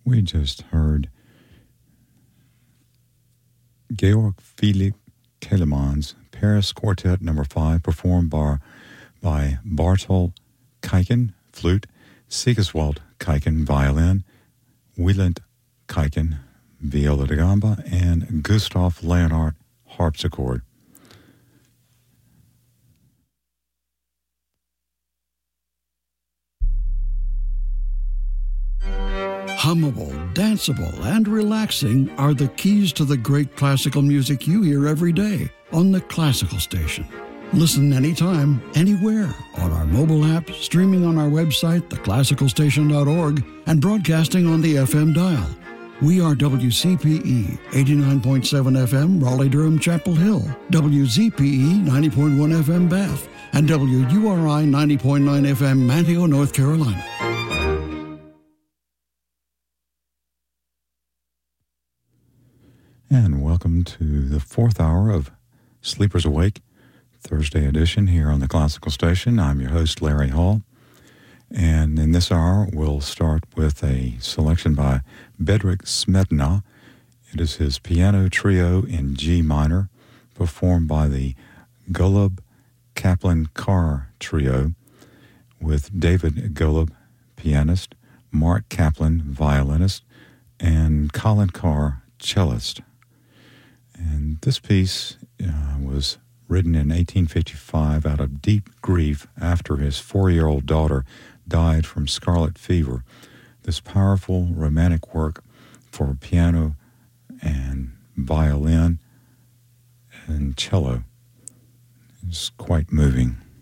We just heard Georg Philipp Telemann's Paris Quartet No. 5, performed by Bartol Kuiken, flute, Sigiswald Kuiken, violin, Wieland Kuiken, viola da gamba, and Gustav Leonhardt, harpsichord. Hummable, danceable, and relaxing are the keys to the great classical music you hear every day on the Classical Station. Listen anytime, anywhere, on our mobile app, streaming on our website, theclassicalstation.org, and broadcasting on the FM dial. We are WCPE 89.7 FM, Raleigh-Durham, Chapel Hill, WZPE 90.1 FM, Bath, and WURI 90.9 FM, Manteo, North Carolina. And welcome to the fourth hour of Sleepers Awake, Thursday edition here on the Classical Station. I'm your host, Larry Hall. And in this hour, we'll start with a selection by Bedřich Smetana. It is his piano trio in G minor, performed by the Golub Kaplan-Carr Trio, with David Golub, pianist, Mark Kaplan, violinist, and Colin Carr, cellist. And this piece was written in 1855 out of deep grief after his 4-year-old daughter died from scarlet fever. This powerful romantic work for piano and violin and cello is quite moving.